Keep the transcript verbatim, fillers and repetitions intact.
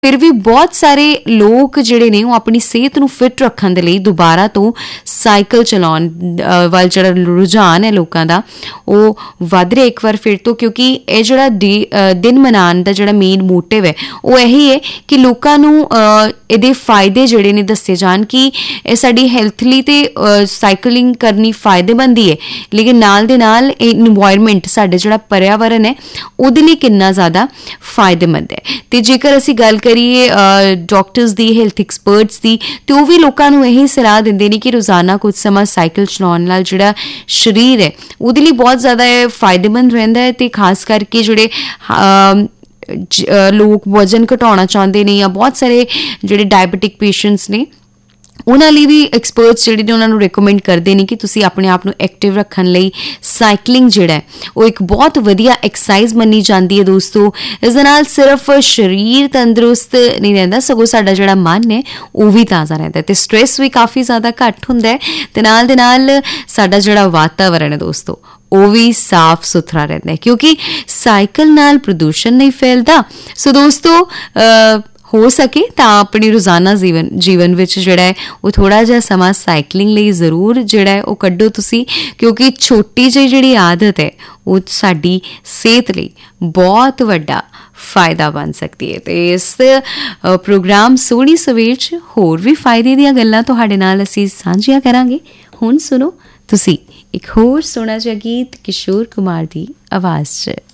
फिर भी बहुत सारे लोग ਜਿਹੜੇ ਨੇ ਉਹ ਆਪਣੀ ਸਿਹਤ ਨੂੰ ਫਿਟ ਰੱਖਣ ਦੇ ਲਈ ਦੁਬਾਰਾ ਤੋਂ ਸਾਈਕਲ ਚਲਾਉਣ ਵੱਲ ਜਿਹੜਾ ਰੁਝਾਨ ਹੈ ਲੋਕਾਂ ਦਾ ਉਹ ਵੱਧ ਰਿਹਾ ਇੱਕ ਵਾਰ ਫਿਰ ਤੋਂ, ਕਿਉਂਕਿ ਇਹ ਜਿਹੜਾ ਡੀ ਦਿਨ ਮਨਾਉਣ ਦਾ ਜਿਹੜਾ ਮੇਨ ਮੋਟਿਵ ਹੈ ਉਹ ਇਹੀ ਹੈ ਕਿ ਲੋਕਾਂ ਨੂੰ ਇਹਦੇ ਫਾਇਦੇ ਜਿਹੜੇ ਨੇ ਦੱਸੇ ਜਾਣ ਕਿ ਇਹ ਸਾਡੀ ਹੈਲਥ ਲਈ ਤੇ ਸਾਈਕਲਿੰਗ ਕਰਨੀ ਫਾਇਦੇਮੰਦ ਹੀ ਹੈ, ਲੇਕਿਨ ਨਾਲ ਦੇ ਨਾਲ ਇਨਵਾਇਰਮੈਂਟ ਸਾਡਾ ਜਿਹੜਾ ਪਰਿਆਵਰਨ ਹੈ ਉਹਦੇ ਲਈ ਕਿੰਨਾ ਜ਼ਿਆਦਾ ਫਾਇਦੇਮੰਦ ਹੈ। ਤੇ ਜੇਕਰ ਅਸੀਂ ਗੱਲ ਕਰੀਏ ਡਾਕਟਰਸ ਦੀ, ਹੈਲਥ ਐਕਸਪਰਟਸ ਦੀ, ਤੇ ਉਹ ਵੀ ਲੋਕਾਂ ਨੂੰ ਇਹੀ ਸਲਾਹ ਦਿੰਦੇ ਨੇ ਕਿ ਰੋਜ਼ਾਨਾ ਕੁਝ ਸਮਾਂ ਸਾਈਕਲ ਚਲਾਉਣ ਨਾਲ ਜਿਹੜਾ ਸਰੀਰ ਹੈ ਉਹਦੇ ਲਈ ਬਹੁਤ ਜ਼ਿਆਦਾ ਫਾਇਦੇਮੰਦ ਰਹਿੰਦਾ ਹੈ। ਤੇ ਖਾਸ ਕਰਕੇ ਜਿਹੜੇ ਲੋਕ ਵਜ਼ਨ ਘਟਾਉਣਾ ਚਾਹੁੰਦੇ ਨੇ ਜਾਂ ਬਹੁਤ ਸਾਰੇ ਜਿਹੜੇ ਡਾਇਬਟਿਕ ਪੇਸ਼ੈਂਟਸ ਨੇ ਉਹਨਾਂ ਲਈ ਵੀ ਐਕਸਪਰਟਸ ਜਿਹੜੇ ਨੇ ਉਹਨਾਂ ਨੂੰ ਰਿਕਮੈਂਡ ਕਰਦੇ ਨੇ ਕਿ ਤੁਸੀਂ ਆਪਣੇ ਆਪ ਨੂੰ ਐਕਟਿਵ ਰੱਖਣ ਲਈ ਸਾਈਕਲਿੰਗ ਜਿਹੜਾ ਹੈ ਉਹ ਇੱਕ ਬਹੁਤ ਵਧੀਆ ਐਕਸਰਸਾਈਜ਼ ਮੰਨੀ ਜਾਂਦੀ ਹੈ ਦੋਸਤੋ। ਇਸ ਦੇ ਨਾਲ ਸਿਰਫ ਸਰੀਰ ਤੰਦਰੁਸਤ ਨਹੀਂ ਰਹਿੰਦਾ, ਸਗੋਂ ਸਾਡਾ ਜਿਹੜਾ ਮਨ ਹੈ ਉਹ ਵੀ ਤਾਜ਼ਾ ਰਹਿੰਦਾ ਤੇ ਸਟ੍ਰੈਸ ਵੀ ਕਾਫੀ ਜ਼ਿਆਦਾ ਘੱਟ ਹੁੰਦਾ ਹੈ ਤੇ ਨਾਲ ਦੇ ਨਾਲ ਸਾਡਾ ਜਿਹੜਾ ਵਾਤਾਵਰਨ ਹੈ ਦੋਸਤੋ ਉਹ ਵੀ ਸਾਫ਼ ਸੁਥਰਾ ਰਹਿੰਦਾ ਹੈ, ਕਿਉਂਕਿ ਸਾਈਕਲ ਨਾਲ ਪ੍ਰਦੂਸ਼ਣ ਨਹੀਂ ਫੈਲਦਾ। ਸੋ ਦੋਸਤੋ ਹੋ ਸਕੇ ਤਾਂ ਆਪਣੀ ਰੋਜ਼ਾਨਾ ਜੀਵਨ ਜੀਵਨ ਵਿੱਚ ਜਿਹੜਾ ਹੈ ਉਹ ਥੋੜ੍ਹਾ ਜਿਹਾ ਸਮਾਂ ਸਾਈਕਲਿੰਗ ਲਈ ਜ਼ਰੂਰ ਜਿਹੜਾ ਹੈ ਉਹ ਕੱਢੋ ਤੁਸੀਂ, ਕਿਉਂਕਿ ਛੋਟੀ ਜਿਹੀ ਜਿਹੜੀ ਆਦਤ ਹੈ ਉਹ ਸਾਡੀ ਸਿਹਤ ਲਈ ਬਹੁਤ ਵੱਡਾ ਫਾਇਦਾ ਬਣ ਸਕਦੀ ਹੈ। ਤੇ ਇਸ ਪ੍ਰੋਗਰਾਮ ਸੋਹਣੀ ਸਵੇਰ 'ਚ ਹੋਰ ਵੀ ਫਾਇਦੇ ਦੀਆਂ ਗੱਲਾਂ ਤੁਹਾਡੇ ਨਾਲ ਅਸੀਂ ਸਾਂਝੀਆਂ ਕਰਾਂਗੇ। ਹੁਣ ਸੁਣੋ ਤੁਸੀਂ ਇੱਕ ਹੋਰ ਸੋਹਣਾ ਜਿਹਾ ਗੀਤ ਕਿਸ਼ੋਰ ਕੁਮਾਰ ਦੀ ਆਵਾਜ਼ 'ਚ।